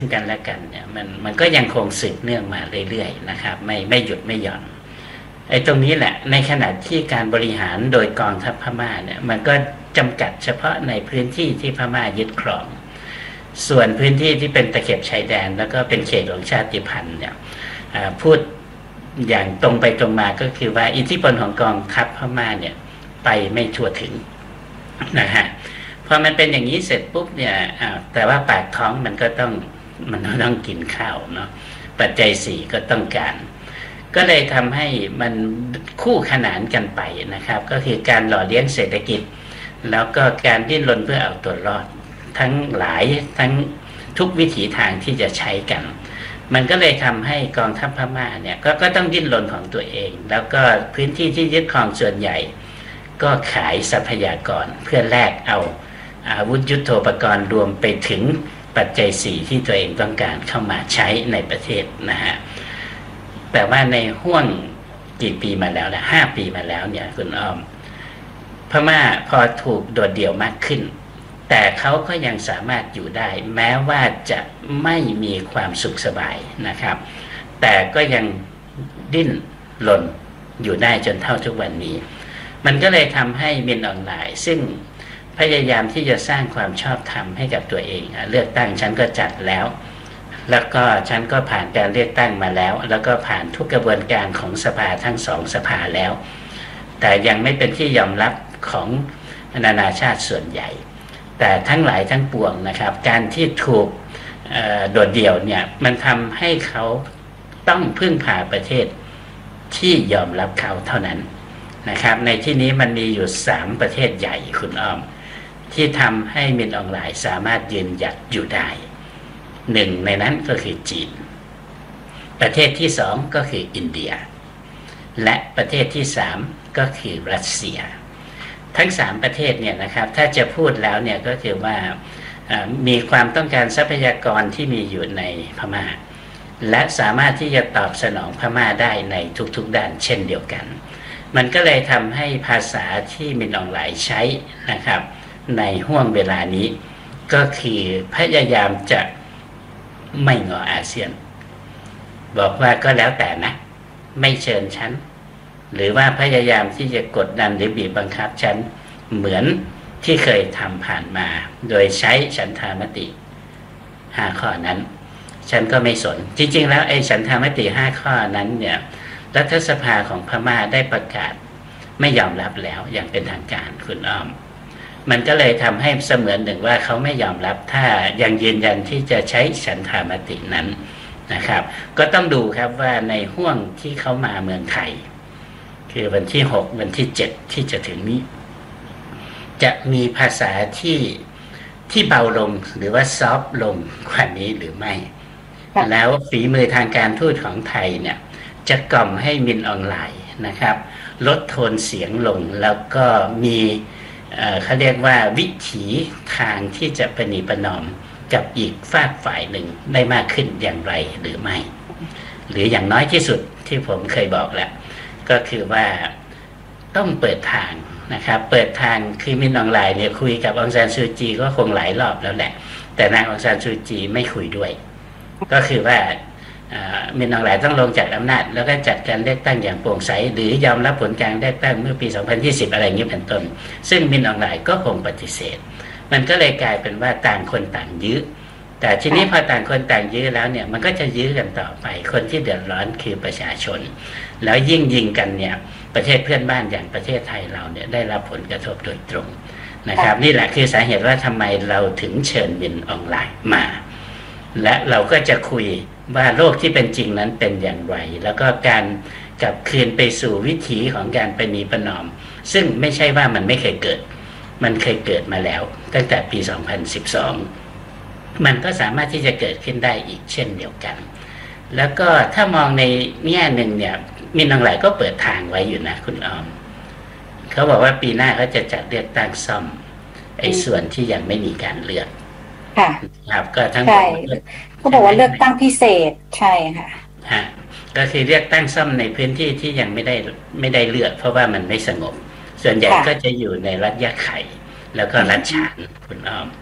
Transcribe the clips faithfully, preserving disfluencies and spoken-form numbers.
กันและกันเนี่ยมันมันก็ยังคงสืบเนื่องมาเรื่อยๆนะครับไม่ไม่หยุดไม่หย่อนไอ้ตรงนี้แหละในขณะที่การบริหารโดยกองทัพพม่าเนี่ยมันก็จำกัดเฉพาะในพื้นที่ที่พม่ายึดครองส่วนพื้นที่ที่เป็นตะเข็บชายแดนแล้วก็เป็นเขตของชาติพันธุ์เนี่ยพูดอย่างตรงไปตรงมาก็คือว่าอิทธิพลของกองทัพพม่าเนี่ยไปไม่ทั่วถึงนะฮะพอมันเป็นอย่างนี้เสร็จปุ๊บเนี่ยแต่ว่าปากท้องมันก็ต้องมันต้องกินข้าวเนาะปัจจัยสี่ก็ต้องการก็เลยทำให้มันคู่ขนานกันไปนะครับก็คือการหล่อเลี้ยงเศรษฐกิจแล้วก็การดิ้นรนเพื่อเอาตัวรอดทั้งหลายทั้งทุกวิถีทางที่จะใช้กันมันก็เลยทำให้กองทัพพม่าเนี่ย ก, ก็ต้องดิ้นรนของตัวเองแล้วก็พื้นที่ที่ยึดครองส่วนใหญ่ก็ขายทรัพยากรเพื่อแลกเอาอาวุธยุทโธปกรณ์รวมไปถึงปัจจัยสี่ที่ตัวเองต้องการเข้ามาใช้ในประเทศนะฮะแต่ว่าในห้วงกี่ปีมาแล้วนะห้าปีมาแล้วเนี่ยคุณอ้อมพม่าพอถูกโดดเดี่ยวมากขึ้นแต่เขาก็ยังสามารถอยู่ได้แม้ว่าจะไม่มีความสุขสบายนะครับแต่ก็ยังดิ้นรนอยู่ได้จนเท่าทุกวันนี้มันก็เลยทำให้มินออนไลน์ซึ่งพยายามที่จะสร้างความชอบธรรมให้กับตัวเองเลือกตั้งฉันก็จัดแล้วแล้วก็ฉันก็ผ่านการเลือกตั้งมาแล้วแล้วก็ผ่านทุกกระบวนการของสภาทั้งสองสภาแล้วแต่ยังไม่เป็นที่ยอมรับของนานาชาติส่วนใหญ่แต่ทั้งหลายทั้งปวงนะครับการที่ถูกโดดเดี่ยวเนี่ยมันทำให้เขาต้องพึ่งพาประเทศที่ยอมรับเขาเท่านั้นนะครับในที่นี้มันมีอยู่สามประเทศใหญ่คุณอ้อมที่ทำให้มินออนไลน์สามารถยืนหยัดอยู่ได้หนึ่งในนั้นก็คือจีนประเทศที่สองก็คืออินเดียและประเทศที่สามก็คือรัสเซียทั้งสามประเทศเนี่ยนะครับถ้าจะพูดแล้วเนี่ยก็คือว่ามีความต้องการทรัพยากรที่มีอยู่ในพม่าและสามารถที่จะตอบสนองพม่าได้ในทุกๆด้านเช่นเดียวกันมันก็เลยทำให้ภาษาที่มินออนไลน์ใช้นะครับในห่วงเวลานี้ก็คือพยายามจะไม่งออาเซียนบอกว่าก็แล้วแต่นะไม่เชิญฉันหรือว่าพยายามที่จะกดดันหรือบีบบังคับฉันเหมือนที่เคยทำผ่านมาโดยใช้ฉันทามติห้าข้อนั้นฉันก็ไม่สนจริงๆแล้วไอ้ฉันทามติห้าข้อนั้นเนี่ยรัฐสภาของพม่าได้ประกาศไม่ยอมรับแล้วอย่างเป็นทางการคุณอ้อมมันก็เลยทำให้เสมือนหนึ่งว่าเขาไม่ยอมรับถ้ายังยืนยันที่จะใช้ฉันทามตินั้นนะครับก็ต้องดูครับว่าในห่วงที่เขามาเมืองไทยคือวันที่หกวันที่เจ็ดที่จะถึงนี้จะมีภาษาที่ที่เบาลงหรือว่าซอฟต์ลงกว่านี้หรือไม่แล้วฝีมือทางการทูตของไทยเนี่ยจะกล่อมให้มินออนไลน์นะครับลดโทนเสียงลงแล้วก็มีเอ่อเขาเรียกว่าวิถีทางที่จะประนีประนอมกับอีกฝากฝ่ายหนึ่งได้มากขึ้นอย่างไรหรือไม่หรืออย่างน้อยที่สุดที่ผมเคยบอกแล้วก็คือว่าต้องเปิดทางนะครับเปิดทางคือมินออนไลน์เนี่ยคุยกับองซานซูจีก็คงหลายรอบแล้วแหละแต่นางองซานซูจีไม่คุยด้วยก็คือว่ามินออนไลน์ต้องลงจากอำนาจแล้วก็จัดการเลือกตั้งอย่างโปร่งใสหรือยอมรับผลการเลือกตั้งเมื่อปีสองพันยี่สิบอะไรอย่างนี้เป็นต้นซึ่งมินออนไลน์ก็คงปฏิเสธมันก็เลยกลายเป็นว่าต่างคนต่างยื้อแต่ทีนี้พอต่างคนต่างยื้อแล้วเนี่ยมันก็จะยื้อกันต่อไปคนที่เดือดร้อนคือประชาชนแล้วยิ่งยิงกันเนี่ยประเทศเพื่อนบ้านอย่างประเทศไทยเราเนี่ยได้รับผลกระทบโดยตรงนะครับนี่แหละคือสาเหตุว่าทำไมเราถึงเชิญมินออนไลน์มาและเราก็จะคุยว่าโลกที่เป็นจริงนั้นเป็นอย่างไรแล้วก็การกลับคืนไปสู่วิถีของการประนีประนอมซึ่งไม่ใช่ว่ามันไม่เคยเกิดมันเคยเกิดมาแล้วตั้งแต่ปีสองพันสิบสองมันก็สามารถที่จะเกิดขึ้นได้อีกเช่นเดียวกันแล้วก็ถ้ามองในแง่หนึ่งเนี่ยมินออนไลน์ก็เปิดทางไว้อยู่นะคุณออมเขาบอกว่าปีหน้าเขาจะจัดเลือกตั้งซ่อมไอ้ส่วนที่ยังไม่มีการเลือกค่ะครับก็ทั้งหมดเขาบอกว่าเลือกตั้งพิเศษใช่ค่ะฮะก็คือเลือกตั้งซ่อมในพื้นที่ที่ยังไม่ได้ไม่ได้เลือกเพราะว่ามันไม่สงบส่วนใหญ่ก็จะอยู่ในรัฐยะไข่แล้วก็รัฐฉานคุณอ้อม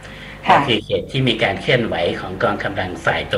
ก็ค่ะคือเขตที่มีการเคลื่อนไหวของกองกำลังฝ่ายตรง